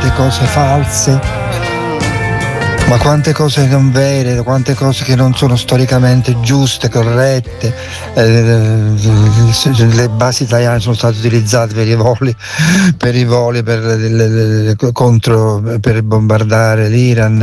quante cose false, ma quante cose non vere, quante cose che non sono storicamente giuste, corrette. Le basi italiane sono state utilizzate per i voli per bombardare l'Iran,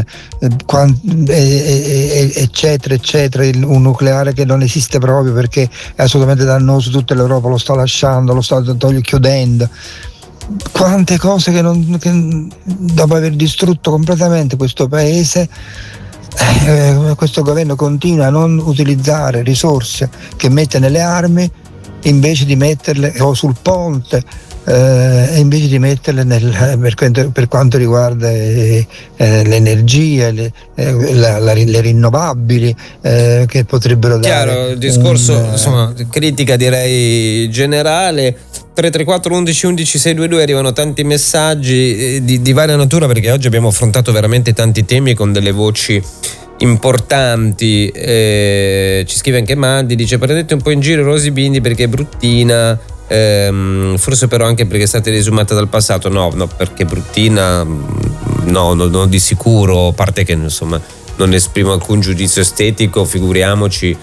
eccetera eccetera. Un nucleare che non esiste proprio perché è assolutamente dannoso, tutta l'Europa lo sta lasciando, lo sta chiudendo. Quante cose che dopo aver distrutto completamente questo paese, questo governo continua a non utilizzare risorse che mette nelle armi invece di metterle o sul ponte, invece di metterle per quanto riguarda l'energia, le rinnovabili, che potrebbero dare. Chiaro, il discorso insomma, critica direi generale. 334 11 11 622 arrivano tanti messaggi di varia natura, perché oggi abbiamo affrontato veramente tanti temi con delle voci importanti. Ci scrive anche Mandi, dice: prendete un po' in giro Rosy Bindi perché è bruttina, forse però anche perché è stata riesumata dal passato. No, perché bruttina no, di sicuro, a parte che insomma non esprimo alcun giudizio estetico, figuriamoci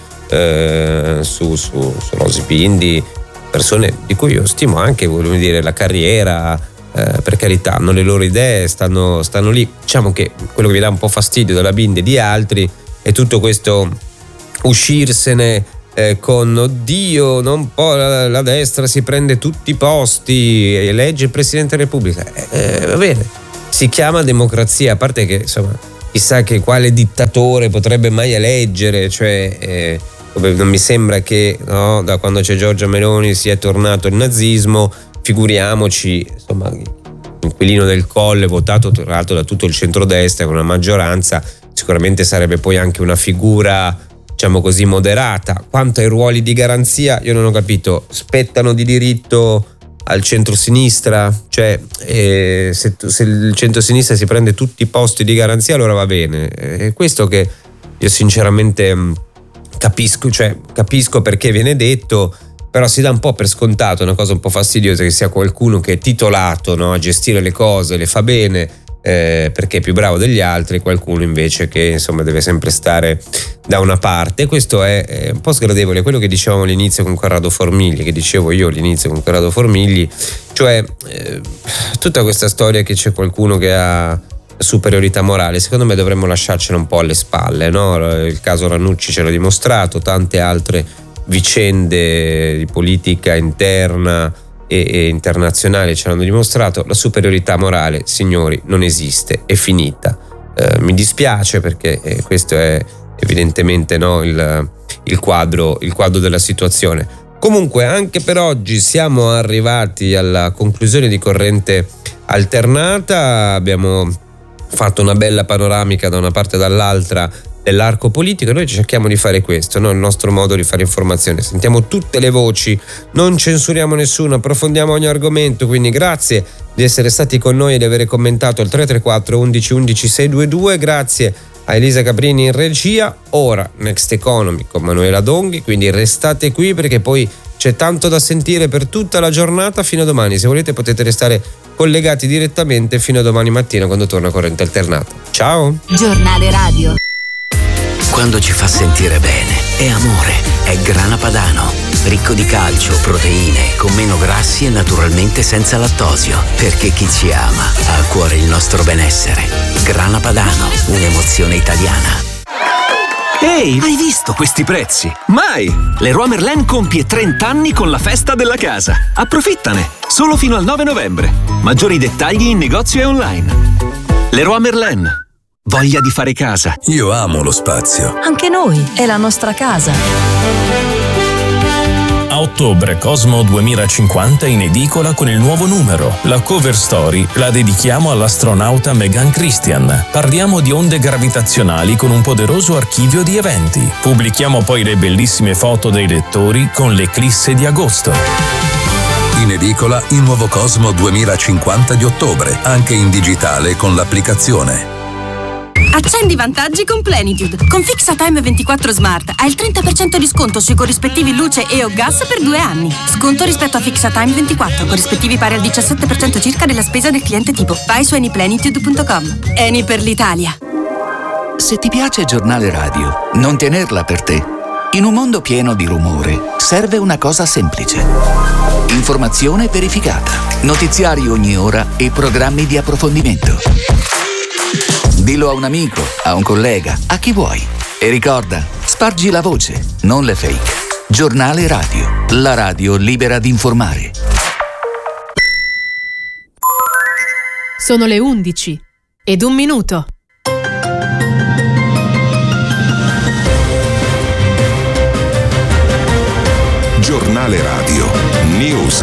su Rosy Bindi, persone di cui io stimo anche, voglio dire, la carriera, per carità, hanno le loro idee, stanno lì. Diciamo che quello che mi dà un po' fastidio della Bindi e di altri è tutto questo uscirsene con oddio, non può, la destra si prende tutti i posti, elegge il Presidente della Repubblica. Va bene, si chiama democrazia, a parte che insomma chissà che quale dittatore potrebbe mai eleggere, cioè non mi sembra che da quando c'è Giorgia Meloni sia tornato il nazismo, figuriamoci insomma l'inquilino del Colle, votato tra l'altro da tutto il centrodestra con una maggioranza, sicuramente sarebbe poi anche una figura, diciamo così, moderata. Quanto ai ruoli di garanzia, io non ho capito, spettano di diritto al centrosinistra? Cioè se il centrosinistra si prende tutti i posti di garanzia, allora va bene. È questo che io sinceramente capisco perché viene detto, però si dà un po' per scontato, una cosa un po' fastidiosa, che sia qualcuno che è titolato a gestire le cose, le fa bene perché è più bravo degli altri, qualcuno invece che insomma deve sempre stare da una parte. Questo è un po' sgradevole, quello che dicevamo all'inizio con Corrado Formigli, cioè tutta questa storia che c'è qualcuno che ha superiorità morale, secondo me dovremmo lasciarcela un po' alle spalle, no? Il caso Ranucci ce l'ha dimostrato, tante altre vicende di politica interna e internazionale ce l'hanno dimostrato. La superiorità morale, signori, non esiste, è finita. Mi dispiace perché questo è evidentemente il quadro della situazione. Comunque anche per oggi siamo arrivati alla conclusione di Corrente Alternata, abbiamo fatto una bella panoramica da una parte e dall'altra dell'arco politico. Noi cerchiamo di fare questo, il nostro modo di fare informazione, sentiamo tutte le voci, non censuriamo nessuno, approfondiamo ogni argomento, quindi grazie di essere stati con noi e di aver commentato il 334 11 11 622, grazie a Elisa Caprini in regia. Ora Next Economy con Manuela Donghi, quindi restate qui perché poi c'è tanto da sentire per tutta la giornata fino a domani. Se volete potete restare collegati direttamente fino a domani mattina quando torna Corrente Alternata. Ciao! Giornale radio. Quando ci fa sentire bene è amore, è Grana Padano, ricco di calcio, proteine, con meno grassi e naturalmente senza lattosio, perché chi ci ama ha a cuore il nostro benessere. Grana Padano, un'emozione italiana. Ehi, hai visto questi prezzi? Mai! Leroy Merlin compie 30 anni con la festa della casa. Approfittane! Solo fino al 9 novembre. Maggiori dettagli in negozio e online. Leroy Merlin. Voglia di fare casa. Io amo lo spazio. Anche noi, è la nostra casa. A ottobre Cosmo 2050 in edicola con il nuovo numero. La cover story la dedichiamo all'astronauta Megan Christian. Parliamo di onde gravitazionali con un poderoso archivio di eventi. Pubblichiamo poi le bellissime foto dei lettori con l'eclisse di agosto. In edicola il nuovo Cosmo 2050 di ottobre, anche in digitale con l'applicazione. Accendi i vantaggi con Plenitude. Con Fixatime 24 Smart hai il 30% di sconto sui corrispettivi luce e o gas per 2 anni. Sconto rispetto a Fixatime 24, corrispettivi pari al 17% circa della spesa del cliente tipo. Vai su anyplenitude.com. Eni per l'Italia. Se ti piace Giornale Radio, non tenerla per te. In un mondo pieno di rumore, serve una cosa semplice. Informazione verificata, notiziari ogni ora e programmi di approfondimento. Dillo a un amico, a un collega, a chi vuoi. E ricorda, spargi la voce, non le fake. Giornale Radio, la radio libera di informare. Sono le 11:01. Giornale Radio News.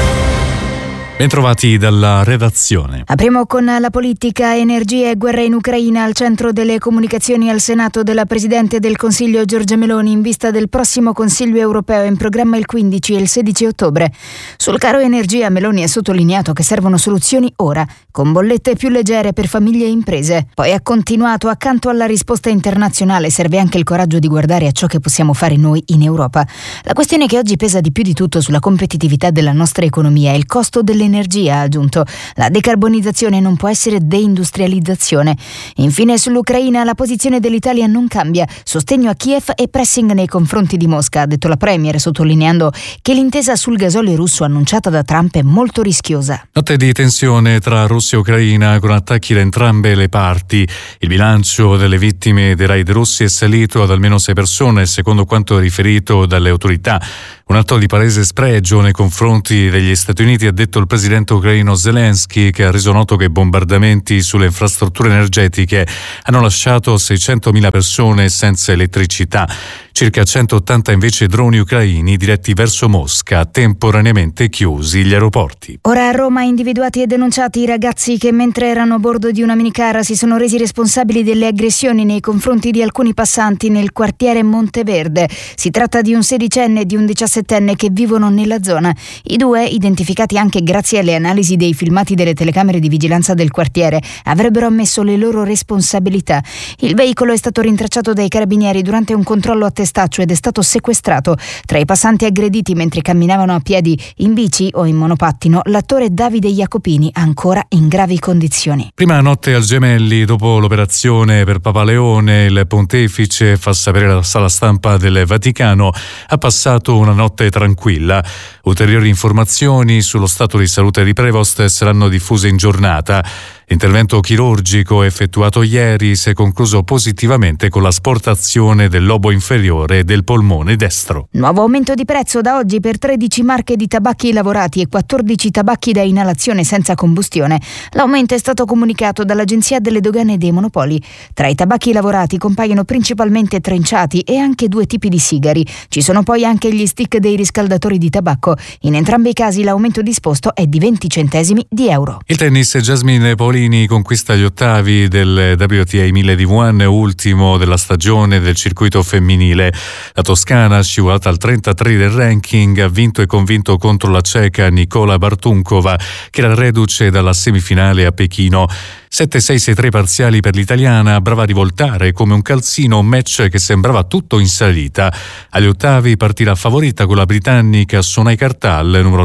Bentrovati dalla redazione. Apriamo con la politica, energia e guerra in Ucraina al centro delle comunicazioni al Senato della Presidente del Consiglio Giorgia Meloni in vista del prossimo Consiglio europeo in programma il 15 e il 16 ottobre. Sul caro energia Meloni ha sottolineato che servono soluzioni ora, con bollette più leggere per famiglie e imprese. Poi ha continuato: accanto alla risposta internazionale serve anche il coraggio di guardare a ciò che possiamo fare noi in Europa. La questione che oggi pesa di più di tutto sulla competitività della nostra economia è il costo dell'energia, ha aggiunto. La decarbonizzazione non può essere deindustrializzazione. Infine, sull'Ucraina la posizione dell'Italia non cambia: sostegno a Kiev e pressing nei confronti di Mosca, ha detto la premier, sottolineando che l'intesa sul gasolio russo annunciata da Trump è molto rischiosa. Notte di tensione tra Russia e Ucraina con attacchi da entrambe le parti. Il bilancio delle vittime dei raid russi è salito ad almeno 6 persone, secondo quanto riferito dalle autorità. Un atto di palese spregio nei confronti degli Stati Uniti, ha detto il presidente ucraino Zelensky, che ha reso noto che bombardamenti sulle infrastrutture energetiche hanno lasciato 600.000 persone senza elettricità. Circa 180 invece droni ucraini diretti verso Mosca, temporaneamente chiusi gli aeroporti. Ora a Roma individuati e denunciati i ragazzi che mentre erano a bordo di una minicara si sono resi responsabili delle aggressioni nei confronti di alcuni passanti nel quartiere Monteverde. Si tratta di un 16enne e di un 17enne che vivono nella zona. I due, identificati anche grazie alle analisi dei filmati delle telecamere di vigilanza del quartiere, avrebbero ammesso le loro responsabilità. Il veicolo è stato rintracciato dai carabinieri durante un controllo a Testaccio ed è stato sequestrato. Tra i passanti aggrediti mentre camminavano a piedi, in bici o in monopattino, l'attore Davide Jacopini, ancora in gravi condizioni. Prima notte al Gemelli, dopo l'operazione per Papa Leone, il pontefice, fa sapere la sala stampa del Vaticano, ha passato una notte tranquilla. Ulteriori informazioni sullo stato di salute di Prevost saranno diffuse in giornata. L'intervento chirurgico effettuato ieri si è concluso positivamente con l'asportazione del lobo inferiore del polmone destro. Nuovo aumento di prezzo da oggi per 13 marche di tabacchi lavorati e 14 tabacchi da inalazione senza combustione. L'aumento è stato comunicato dall'Agenzia delle Dogane e dei Monopoli. Tra i tabacchi lavorati compaiono principalmente trinciati e anche 2 tipi di sigari. Ci sono poi anche gli stick dei riscaldatori di tabacco. In entrambi i casi l'aumento disposto è di 20 centesimi di euro. Il tennis, Jasmine Paolini conquista gli ottavi del WTA 1000 di Wuhan, ultimo della stagione del circuito femminile. La toscana, scivolata al 33 del ranking, ha vinto e convinto contro la ceca Nicola Bartunkova, che era reduce dalla semifinale a Pechino. 7-6-6-3 parziali per l'italiana, brava a rivoltare come un calzino, un match che sembrava tutto in salita. Agli ottavi partirà favorita con la britannica Sonai Kartal, numero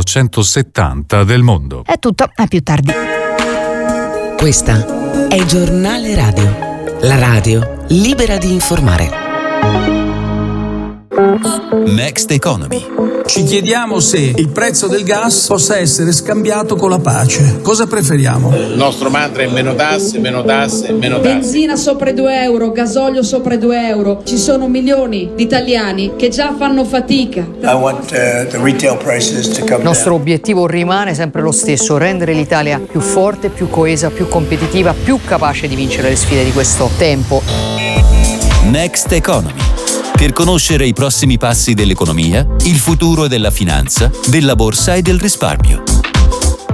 170 del mondo. È tutto, a più tardi. Questa è Giornale Radio, la radio libera di informare. Next Economy. Ci chiediamo se il prezzo del gas possa essere scambiato con la pace. Cosa preferiamo? Il nostro mantra è meno tasse, meno tasse, meno tasse. Benzina sopra i 2 euro, gasolio sopra i 2 euro. Ci sono milioni di italiani che già fanno fatica. I want the retail prices to come down. Il nostro obiettivo rimane sempre lo stesso: rendere l'Italia più forte, più coesa, più competitiva, più capace di vincere le sfide di questo tempo. Next Economy. Per conoscere i prossimi passi dell'economia, il futuro della finanza, della borsa e del risparmio.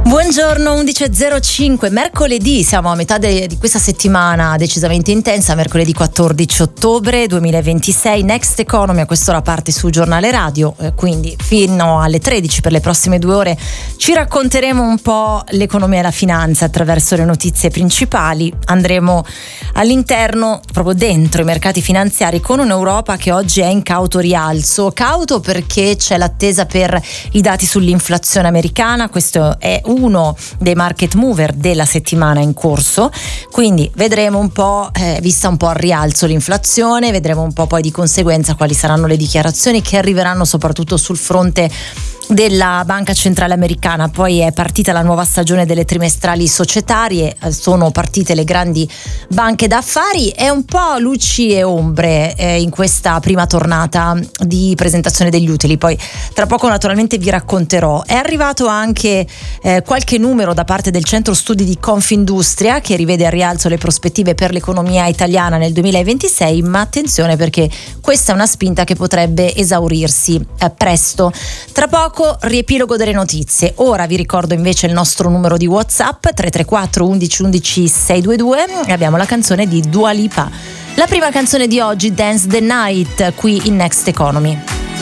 Buongiorno, 11.05, mercoledì, siamo a metà di questa settimana decisamente intensa, mercoledì 14 ottobre 2026, Next Economy a quest'ora parte su Giornale Radio, quindi fino alle 13 per le prossime 2 ore ci racconteremo un po' l'economia e la finanza attraverso le notizie principali, andremo all'interno, proprio dentro i mercati finanziari con un'Europa che oggi è in cauto rialzo, cauto perché c'è l'attesa per i dati sull'inflazione americana, questo è uno dei market mover della settimana in corso, quindi vedremo un po', vista un po' al rialzo l'inflazione, vedremo un po' poi di conseguenza quali saranno le dichiarazioni che arriveranno soprattutto sul fronte della Banca Centrale Americana. Poi è partita la nuova stagione delle trimestrali societarie, sono partite le grandi banche d'affari e un po' luci e ombre in questa prima tornata di presentazione degli utili. Poi tra poco naturalmente vi racconterò. È arrivato anche qualche numero da parte del centro studi di Confindustria che rivede a rialzo le prospettive per l'economia italiana nel 2026, ma attenzione perché questa è una spinta che potrebbe esaurirsi presto. Tra poco riepilogo delle notizie. Ora vi ricordo invece il nostro numero di WhatsApp 334 11 11 622 e abbiamo la canzone di Dua Lipa. La prima canzone di oggi, Dance the Night, qui in Next Economy.